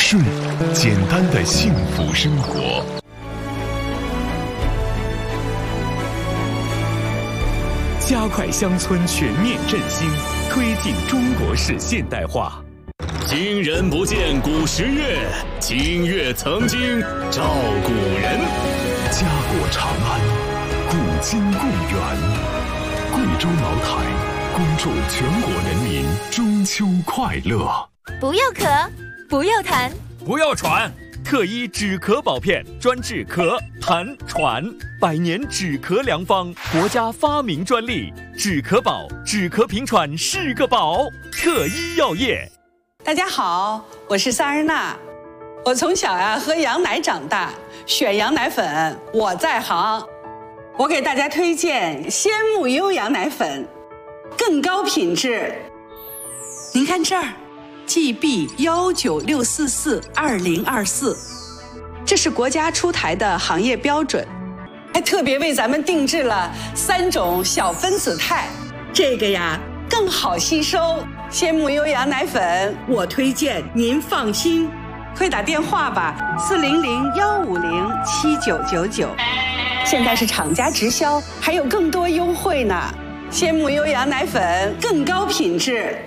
睡，简单的幸福生活。加快乡村全面振兴，推进中国式现代化。今人不见古时月，今月曾经照古人。家国长安，古今共远。贵州茅台恭祝全国人民中秋快乐。 不要咳，不要痰， 不要喘。特一止咳宝片专治咳、痰、喘，100年止咳良方，国家发明专利。止咳宝，止咳平喘是个宝。特一药业。 大家好，我是萨日娜。我从小喝羊奶长大，选羊奶粉我在行。我给大家推荐鲜木优羊奶粉，更高品质。您看这儿，GB196442024，这是国家出台的行业标准，还特别为咱们定制了3种小分子肽，这个呀更好吸收。鲜木优羊奶粉，我推荐您放心。快打电话吧，400-150-7999。现在是厂家直销，还有更多优惠呢。鲜木优羊奶粉更高品质。